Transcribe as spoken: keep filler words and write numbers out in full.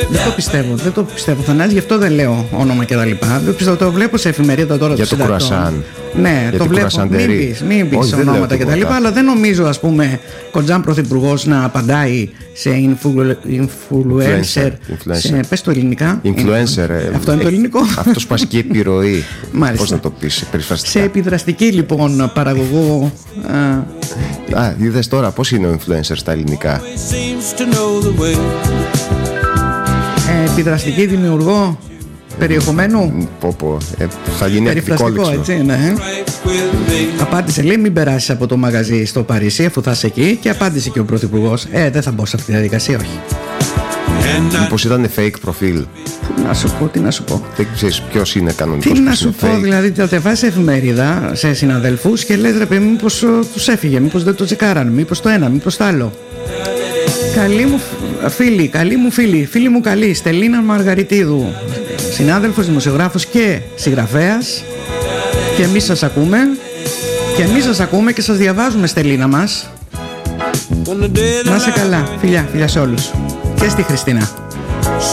Δεν το πιστεύω, δεν το πιστεύω, Θανάση, γι' αυτό δεν λέω όνομα και τα λοιπά. Δεν πιστεύω, το βλέπω σε εφημερίδα τώρα. Για το κουρασάν. Ναι, για το βλέπω. Μην πεις, μην πεις ονόματα και τα λοιπά, αλλά δεν νομίζω, ας πούμε, Κοντζάν πρωθυπουργός να απαντάει σε influ, influencer. Σε, πες το ελληνικά. Influencer. Ε, αυτό είναι το ελληνικό. Αυτός που ασκεί επιρροή. Μάλιστα. Πώς να το πεις, περιφραστικά. Σε επιδραστική λοιπόν παραγωγό. Α, α είδες τώρα πώς είναι ο influencer στα ελληνικά. Ε, επιδραστική δημιουργό περιεχομένου. Πω, πω. Ε, θα γίνει περιφραστικό, έτσι, ναι. Απάντησε, λέει, μην περάσεις από το μαγαζί στο Παρίσι αφού θα είσαι εκεί, και απάντησε και ο πρωθυπουργός, ε, δεν θα μπω σε αυτή τη διαδικασία, όχι. Μήπως ήταν fake προφίλ. Τι να σου πω, τι να σου πω. Δεν ξέρεις ποιος είναι κανονικός. Τι να σου πω, fake. Δηλαδή θα τε βάζεις εφημερίδα σε συναδελφούς και λες, ρε παιδί, μήπως τους έφυγε, μήπως δεν το τσεκάραν, μήπως το ένα, μήπως το άλλο. Καλή μου φίλη, καλή μου φίλη, φίλη μου καλή, Στελίνα Μαργαριτίδου, συνάδελφος, δημοσιογράφος και συγγραφέας, και εμείς σας ακούμε και εμείς σας ακούμε και σας διαβάζουμε, Στελίνα μας. Να είσαι καλά, φιλιά, φιλιά σε όλους και στη Χριστίνα.